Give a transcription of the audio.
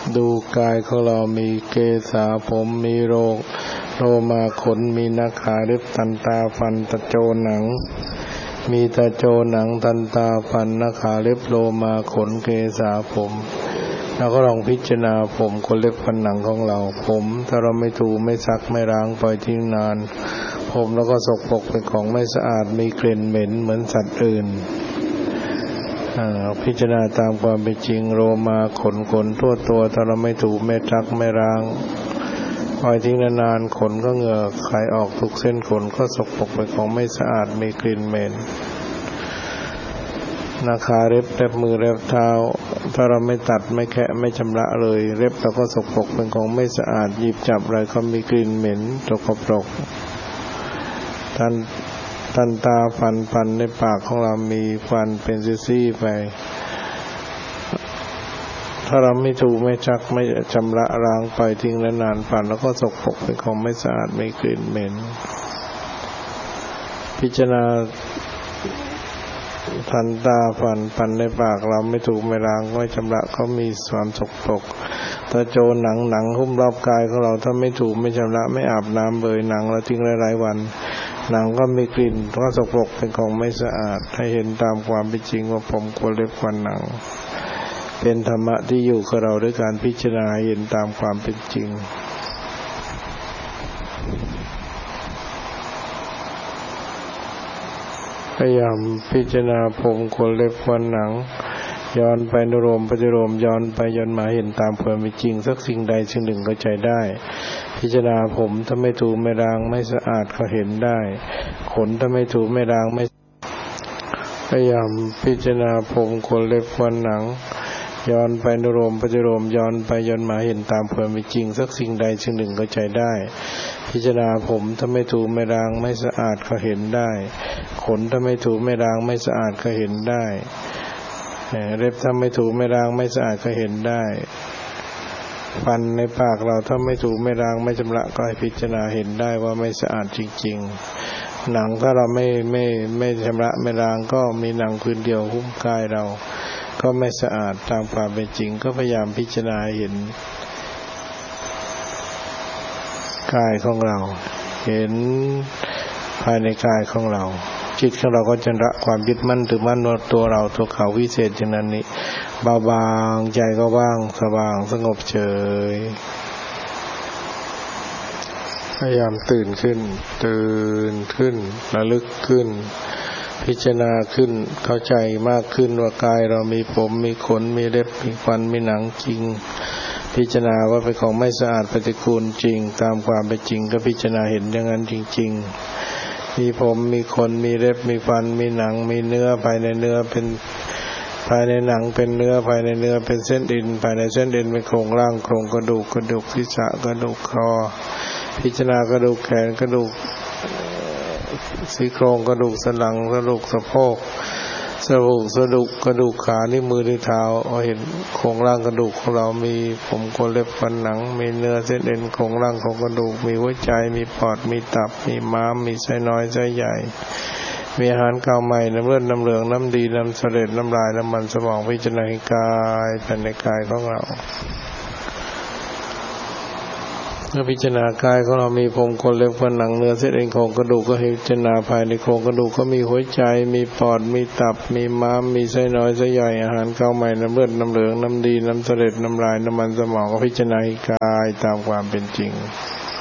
ดูกายของเรามีเกศาผมมีโลมาขนมีหน้าขาเล็บตันตาฟันตะโจหนังมีตะโจหนังตันตาฟันหน้าขาเล็บโลมาขนเกศาผมแล้วก็ลองพิจารณาผมขนเล็บฟันหนังของเราผมถ้าเราไม่ถูไม่ซักไม่ล้างปล่อยทิ้งนานผมแล้วก็สกปรกเป็นของไม่สะอาดมีกลิ่นเหม็นเหมือนสัตว์อื่นพิจารณาตามความเป็นจริงโลมาขนทั่วตัวถ้าเราไม่ถูไม่ซักไม่ล้างปล่อยทิ้งนานๆขนก็เหงื่อไหลออกทุกเส้นขนก็สกปรกเป็นของไม่สะอาดมีกลิ่นเหม็นหน้าขาเล็บมือเล็บเท้าถ้าเราไม่ตัดไม่แคะไม่ชำระเลยเล็บเราก็สกปรกเป็นของไม่สะอาดหยิบจับอะไรก็มีกลิ่นเหม็นสกปรกตันตาฟันในปากของเรามีฟันเป็นซี่ๆไปถ้าเราไม่ถูไม่ซักไม่ชำระล้างไปทิ้งนานๆฟันแล้วก็สกปรกเป็นของไม่สะอาดมีกลิ่นเหม็นพิจารณาทันตาฟันในปากเราไม่ถูไม่ล้างไม่ชำระก็มีความสกปรกตะโจหนังหุ้มรอบกายของเราถ้าไม่ถูไม่ชำระไม่อาบน้ำเบยหนังแล้วทิ้งหลายๆวันหนังก็มีกลิ่นก็สกปรกเป็นของไม่สะอาดให้เห็นตามความเป็นจริงว่าผมขนเล็บฟันหนังเป็นธรรมะที่อยู่กับเราด้วยการพิจารณาเห็นตามความเป็นจริงพยายามพิจารณาผมขนเล็บฟันหนังย้อนไปนุโลมปฏิโลมย้อนไปย้อนมาเห็นตามความเป็นจริงสักสิ่งใดสิ่งหนึ่งเข้าใจได้พิจารณาผมถ้าไม่ถูไม่ล้างไม่สะอาดก็เห็นได้ขนถ้าไม่ถูไม่ล้างไม่พยายามพิจารณาผมขนเล็บฟันหนังย้อนไปนุโลมปฏิโลมย้อนไปย้อนมาเห็นตามความเป็นจริงสักสิ่งใดสิ่งหนึ่งเข้าใจได้พิจารณาผมถ้าไม่ถูไม่ล้างไม่สะอาดก็เห็นได้ขนถ้าไม่ถูไม่ล้างไม่สะอาดก็เห็นได้เล็บถ้าไม่ถูไม่ล้างไม่สะอาดก็เห็นได้ฟันในปากเราถ้าไม่ถูไม่ล้างไม่ชำระก็ให้พิจารณาเห็นได้ว่าไม่สะอาดจริงๆหนังถ้าเราไม่ชำระไม่ล้างก็มีหนังพื้นเดียวหุ้มกายเราก็ไม่สะอาดตามความเป็นจริงก็พยายามพิจารณาเห็นกายของเราเห็นภายในกายของเราจิตของเราก็จะละความยึดมั่นถือมั่นว่าตัวเราตัวเขาวิเศษอย่างนั้นนี้เบาบางใจก็ว่างสว่างสงบเฉยพยายามตื่นขึ้นระลึกขึ้นพิจารณาขึ้นเข้าใจมากขึ้นว่ากายเรามีผมมีขนมีเล็บมีฟันมีหนังจริงพิจารณาว่าเป็นของไม่สะอาดปฏิกูลจริงตามความเป็นจริงก็พิจารณาเห็นอย่างนั้นจริงๆมีผมมีขนมีเล็บมีฟันมีหนังมีเนื้อภายในเนื้อเป็นภายในหนังเป็นเนื้อภายในเนื้อเป็นเส้นเอ็นภายในเส้นเอ็นเป็นโครงร่างโครงกระดูกศีรษะกระดูกคอพิจารณากระดูกแขนกระดูกซี่โครงกระดูกสันหลังกระดูกสะโพกกระดูกขานิ้วมือนิ้วเท้าเห็นโครงร่างกระดูกของเรามีผมขนเล็บฟันหนังมีเนื้อเส้นเอ็นโครงร่างของกระดูกมีหัวใจมีปอดมีตับมีม้ามมีไส้น้อยไส้ใหญ่มีอาหารเก่าใหม่น้ำเลือดน้ำเหลืองน้ำดีน้ำเสลดน้ำลายน้ำมันสมองพิจารณากายภายในกายของเราเมื่อพิจารณากายของเรามีผมขนเล็บฟันหนังเนื้อเส้นเอ็นโครงกระดูกก็ให้พิจารณาภายในโครงกระดูกก็มีหัวใจมีปอดมีตับมีม้ามมีไส้น้อยไส้ใหญ่อาหารเก่าใหม่น้ำเลือดน้ำเหลืองน้ำดีน้ำเสลดน้ำลายน้ำมันสมองก็พิจารณากายตามความเป็นจริง